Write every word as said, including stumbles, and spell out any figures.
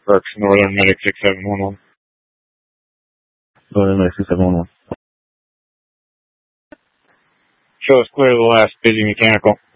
Berks, Northern Medic six seven one one. Northern Medic six seven one one. Show us clear to the last, busy mechanical.